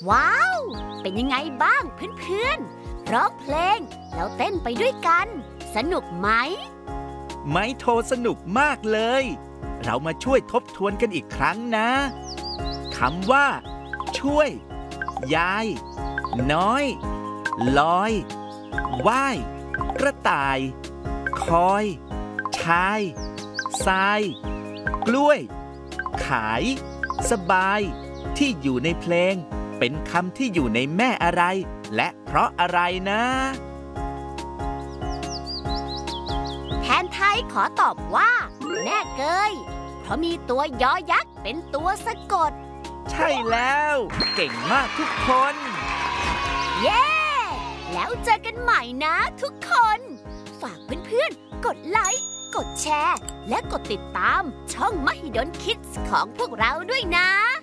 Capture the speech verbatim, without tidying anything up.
ว้าว เป็นยังไงบ้างเพื่อนๆร้องเพลงแล้วเต้นไปด้วยกันสนุกไหมไมโทสนุกมากเลยเรามาช่วยทบทวนกันอีกครั้งนะคำว่าช่วยยายน้อยลอยว่ายกระต่ายคอยชายทรายกล้วยขายสบายที่อยู่ในเพลงเป็นคำที่อยู่ในแม่อะไรและเพราะอะไรนะแทนไทยขอตอบว่าแม่เกยเพราะมีตัวยอยักษ์เป็นตัวสะกดใช่แล้วเก่งมากทุกคนเย้แล้วเจอกันใหม่นะทุกคนฝากเพื่อนๆกดไลค์กดแชร์และกดติดตามช่อง Mahidol Kids ของพวกเราด้วยนะ